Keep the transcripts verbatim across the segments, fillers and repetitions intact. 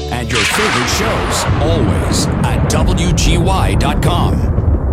and your favorite shows always at W G Y dot com.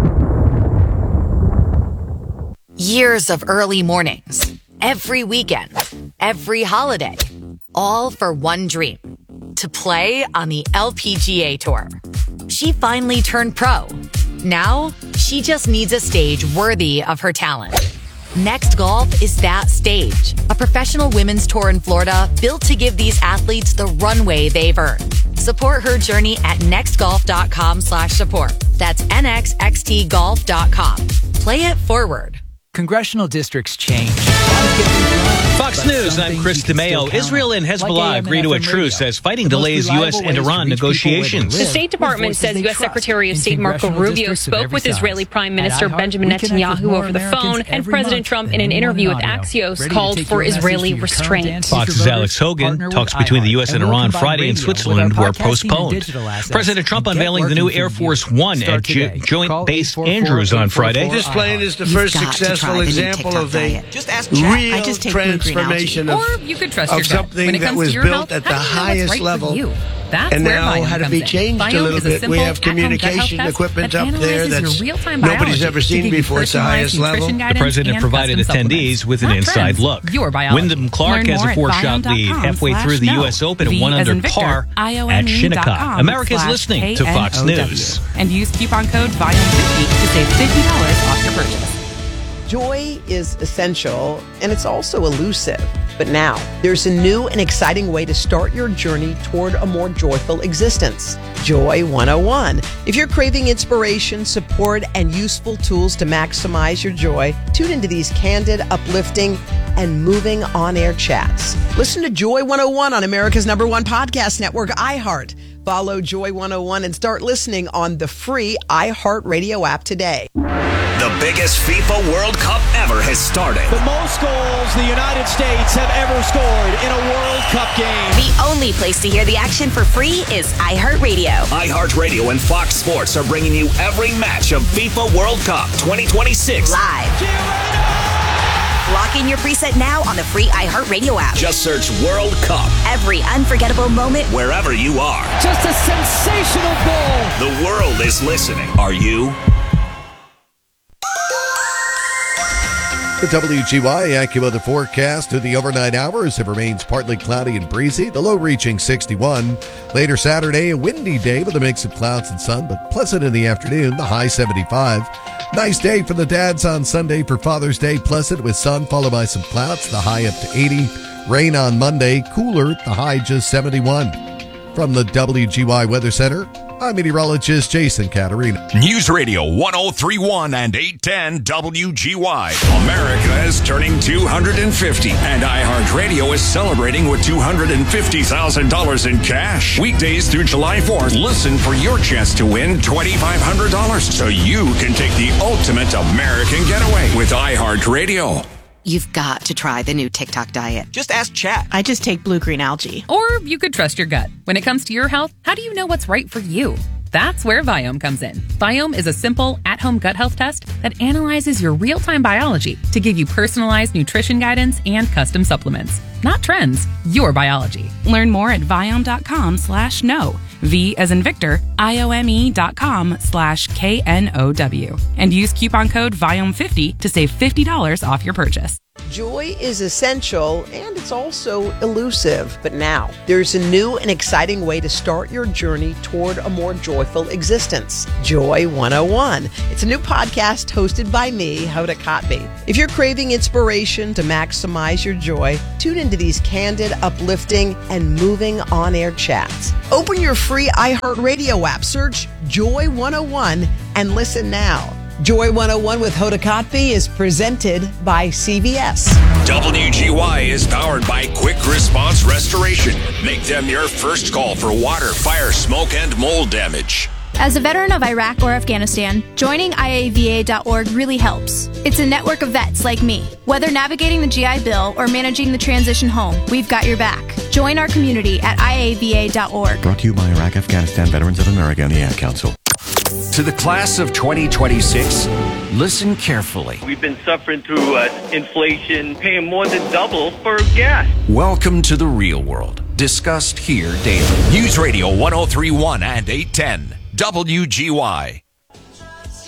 Years of early mornings, every weekend, every holiday, all for one dream, to play on the L P G A Tour. She finally turned pro. Now, she just needs a stage worthy of her talent. Next Golf is that stage, a professional women's tour in Florida built to give these athletes the runway they've earned. Support her journey at nextgolf.com slash support. That's N X X T golf dot com. Play it forward. Congressional districts change. Fox News, I'm Chris DeMeo. Israel and Hezbollah agree to a truce as fighting delays U S and Iran negotiations. The State Department says U S Secretary of State Marco Rubio spoke with Israeli Prime Minister Benjamin Netanyahu over the phone, and President Trump, in an interview with Axios, called for Israeli restraint. Fox's Alex Hogan. Talks between the U S and Iran Friday in Switzerland were postponed. President Trump unveiling the new Air Force One at J- Joint Base Andrews on Friday. This plane is the first successful example of a real transformation of, or you could trust of your something when it that comes was to your built health, at the how do you know highest what's right level. for you? That's and where now Viome had to be comes changed in. a little Viome is bit. We have simple at-home gut health communication test equipment that up there analyzes that's your real-time nobody's biology ever to seen give you before. It's the personalized highest level. nutrition The guidance president and provided custom attendees supplements. with an Not inside trends, look. your biology. Wyndham Clark Learn has more a at four-shot Viome lead dot com halfway slash through the no. U S Open at V one as under in Victor, par I O at M E Shinnecock. dot com America's slash listening to Fox K N O W. News. And use coupon code Viome fifty to save fifty dollars off your purchase. Joy is essential, and it's also elusive. But now, there's a new and exciting way to start your journey toward a more joyful existence. Joy one oh one. If you're craving inspiration, support, and useful tools to maximize your joy, tune into these candid, uplifting, and moving on-air chats. Listen to Joy one oh one on America's number one podcast network, iHeart. Follow Joy one oh one and start listening on the free iHeartRadio app today. The biggest FIFA World Cup ever has started. The most goals the United States have ever scored in a World Cup game. The only place to hear the action for free is iHeartRadio. iHeartRadio and Fox Sports are bringing you every match of FIFA World Cup twenty twenty-six. Live. Lock in your preset now on the free iHeartRadio app. Just search World Cup. Every unforgettable moment, wherever you are. Just a sensational goal. The world is listening. Are you? The W G Y AccuWeather forecast through the overnight hours. It remains partly cloudy and breezy, the low reaching sixty-one. Later Saturday, a windy day with a mix of clouds and sun, but pleasant in the afternoon, the high seventy-five. Nice day for the dads on Sunday for Father's Day, pleasant with sun followed by some clouds, the high up to eighty. Rain on Monday, cooler, the high just seventy-one. From the W G Y Weather Center, I'm meteorologist Jason Caterina. News Radio one oh three point one and eight ten W G Y. America is turning two hundred fifty, and iHeartRadio is celebrating with two hundred fifty thousand dollars in cash. Weekdays through July fourth, listen for your chance to win twenty-five hundred dollars so you can take the ultimate American getaway with iHeartRadio. You've got to try the new TikTok diet. Just ask Chat. I just take Blue Green Algae. Or you could trust your gut. When it comes to your health, how do you know what's right for you? That's where Viome comes in. Viome is a simple, at-home gut health test that analyzes your real-time biology to give you personalized nutrition guidance and custom supplements. Not trends, your biology. Learn more at Viome.com slash no. V as in Victor, I-O-M-E dot com slash K N O W. And use coupon code Viome fifty to save fifty dollars off your purchase. Joy is essential, and it's also elusive. But now, there's a new and exciting way to start your journey toward a more joyful existence. Joy one oh one. It's a new podcast hosted by me, Hoda Kotb. If you're craving inspiration to maximize your joy, tune into these candid, uplifting, and moving on-air chats. Open your free iHeartRadio app, search Joy one oh one, and listen now. Joy one oh one with Hoda Kotb is presented by C V S. W G Y is powered by Quick Response Restoration. Make them your first call for water, fire, smoke, and mold damage. As a veteran of Iraq or Afghanistan, joining I A V A dot org really helps. It's a network of vets like me. Whether navigating the G I Bill or managing the transition home, we've got your back. Join our community at I A V A dot org. Brought to you by Iraq, Afghanistan, Veterans of America, and the Ad Council. To the class of twenty twenty-six, listen carefully. We've been suffering through uh, inflation, paying more than double for gas. Welcome to the real world. Discussed here daily. News Radio one oh three point one and eight ten W G Y.